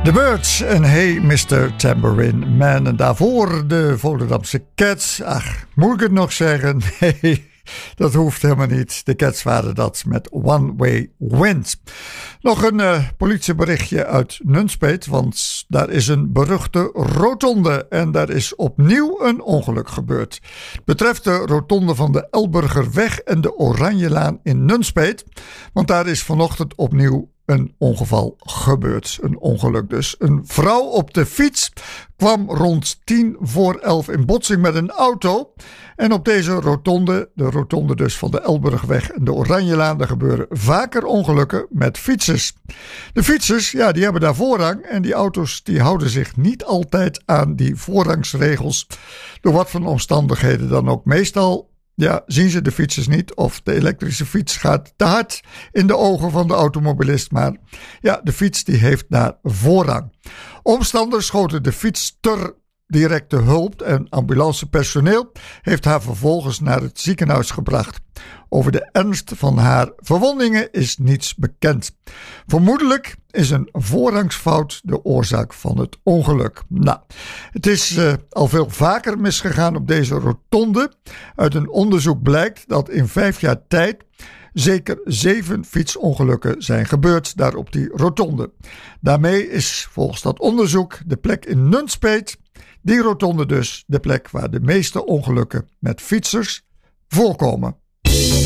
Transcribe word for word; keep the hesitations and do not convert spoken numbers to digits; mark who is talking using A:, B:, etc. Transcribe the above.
A: The Birds en Hey mister Tambourine Man. En daarvoor de Volendamse Cats. Ach, moet ik het nog zeggen? Nee, dat hoeft helemaal niet. De Cats waren dat met One Way Wind. Nog een uh, politieberichtje uit Nunspeet, want daar is een beruchte rotonde en daar is opnieuw een ongeluk gebeurd. Het betreft de rotonde van de Elburgerweg en de Oranjelaan in Nunspeet, want daar is vanochtend opnieuw een ongeval gebeurd. Een ongeluk dus. Een vrouw op de fiets kwam rond tien voor elf in botsing met een auto. En op deze rotonde, de rotonde dus van de Elburgweg en de Oranjelaan, daar gebeuren vaker ongelukken met fietsers. De fietsers, ja, die hebben daar voorrang en die auto's die houden zich niet altijd aan die voorrangsregels. Door wat voor omstandigheden dan ook. Meestal Ja, zien ze de fietsers niet of de elektrische fiets gaat te hard in de ogen van de automobilist. Maar ja, de fiets die heeft daar voorrang. Omstanders schoten de fiets ter directe hulp en ambulancepersoneel heeft haar vervolgens naar het ziekenhuis gebracht. Over de ernst van haar verwondingen is niets bekend. Vermoedelijk is een voorrangsfout de oorzaak van het ongeluk. Nou, het is uh, al veel vaker misgegaan op deze rotonde. Uit een onderzoek blijkt dat in vijf jaar tijd zeker zeven fietsongelukken zijn gebeurd daar op die rotonde. Daarmee is volgens dat onderzoek de plek in Nunspeet, die rotonde dus, de plek waar de meeste ongelukken met fietsers voorkomen.